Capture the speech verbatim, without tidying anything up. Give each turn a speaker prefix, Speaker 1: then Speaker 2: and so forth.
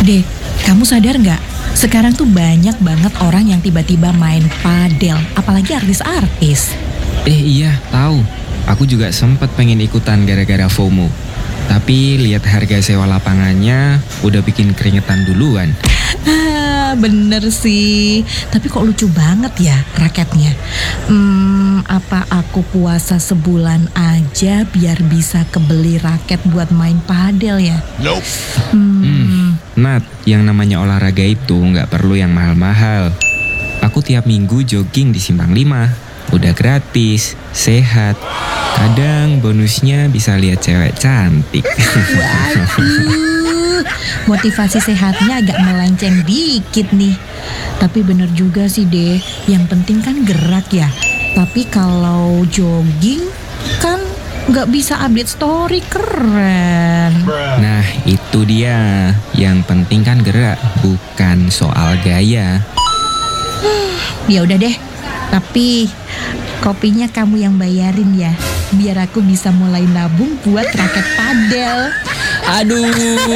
Speaker 1: Dek, kamu sadar nggak? Sekarang tuh banyak banget orang yang tiba-tiba main padel, apalagi artis-artis.
Speaker 2: Eh iya, tahu. Aku juga sempat pengen ikutan gara-gara FOMO. Tapi lihat harga sewa lapangannya udah bikin keringetan duluan.
Speaker 1: Ah, bener sih. Tapi kok lucu banget ya raketnya. Hmm, apa aku puasa sebulan aja biar bisa kebeli raket buat main padel ya?
Speaker 3: Nope.
Speaker 1: Hmm,
Speaker 2: Nat, yang namanya olahraga itu nggak perlu yang mahal-mahal. Aku tiap minggu jogging di Simpang lima. Udah gratis, sehat. Kadang bonusnya bisa lihat cewek cantik.
Speaker 1: waduh, motivasi sehatnya agak melenceng dikit nih. Tapi bener juga sih deh, yang penting kan gerak ya. Tapi kalau jogging kan nggak bisa update story, keren.
Speaker 2: Nah, itu dia. Yang penting kan gerak, bukan soal gaya.
Speaker 1: Ya udah deh, tapi kopinya kamu yang bayarin ya, biar aku bisa mulai nabung buat raket padel.
Speaker 2: Aduh.